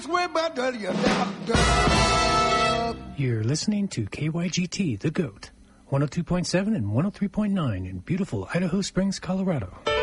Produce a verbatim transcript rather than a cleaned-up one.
this way, but uh, you never. You're listening to K Y G T, The Goat, one oh two point seven and one oh three point nine in beautiful Idaho Springs, Colorado.